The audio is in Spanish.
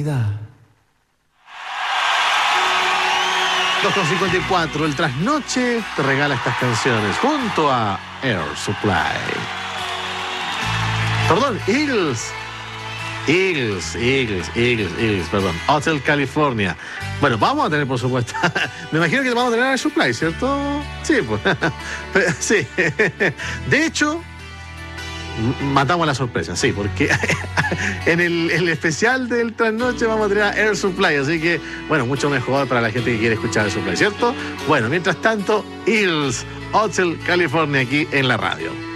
2:54, el trasnoche te regala estas canciones junto a Air Supply. Perdón, Eagles, perdón. Hotel California. Bueno, vamos a tener, por supuesto. Me imagino que vamos a tener Air Supply, ¿cierto? Sí, pues. Sí. De hecho, matamos la sorpresa, sí, porque en el especial del trasnoche vamos a tener a Air Supply, así que, bueno, mucho mejor para la gente que quiere escuchar Air Supply, ¿cierto? Bueno, mientras tanto, Eagles, Hotel California aquí en la radio.